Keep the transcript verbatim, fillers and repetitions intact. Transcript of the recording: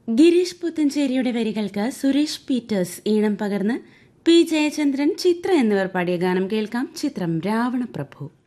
ഗിരീഷ് പുത്തഞ്ചേരിയുടെ വരികൾക്ക് സുരേഷ് പീറ്റേഴ്സ് ഈണം പകർന്ന് പി ജയചന്ദ്രൻ, ചിത്ര എന്നിവർ പാടിയ ഗാനം കേൾക്കാം. ചിത്രം രാവണപ്രഭു.